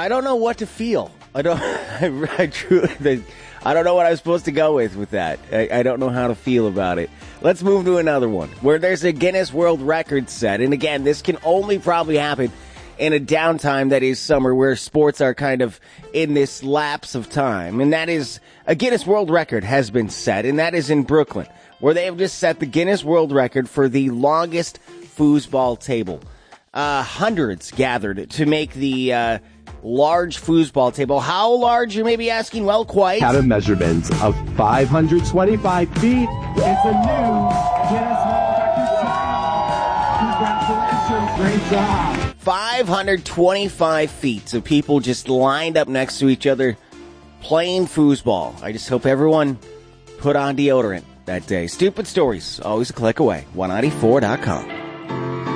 I don't know what to feel. I don't know what I was supposed to go with that. I don't know how to feel about it. Let's move to another one where there's a Guinness World Record set. And again, this can only probably happen in a downtime that is summer where sports are kind of in this lapse of time. And that is a Guinness World Record has been set, and that is in Brooklyn, where they have just set the Guinness World Record for the longest foosball table. Hundreds gathered to make the large foosball table. How large, you may be asking? Well, quite. Had a measurement of 525 feet. It's a new Guinness World Record title. Congratulations, great job. 525 feet of people just lined up next to each other playing foosball. I just hope everyone put on deodorant that day. Stupid stories, always a click away. 194.com.